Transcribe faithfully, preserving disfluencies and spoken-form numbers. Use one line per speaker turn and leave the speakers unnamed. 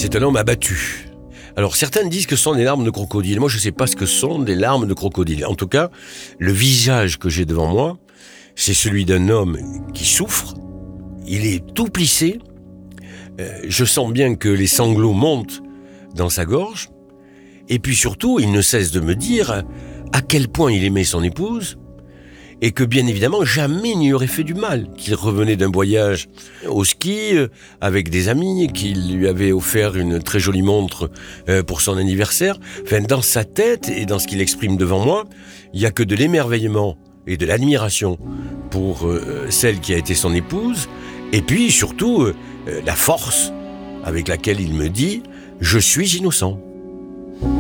c'est un homme abattu. Alors certains disent que ce sont des larmes de crocodile. Moi je ne sais pas ce que sont des larmes de crocodile. En tout cas, le visage que j'ai devant moi, c'est celui d'un homme qui souffre. Il est tout plissé. Euh, je sens bien que les sanglots montent dans sa gorge. Et puis surtout, il ne cesse de me dire à quel point il aimait son épouse et que bien évidemment, jamais il n'y aurait fait du mal, qu'il revenait d'un voyage au ski avec des amis, qu'il lui avait offert une très jolie montre pour son anniversaire. Enfin, dans sa tête et dans ce qu'il exprime devant moi, il n'y a que de l'émerveillement et de l'admiration pour euh, celle qui a été son épouse, et puis surtout euh, la force avec laquelle il me dit « Je suis innocent ».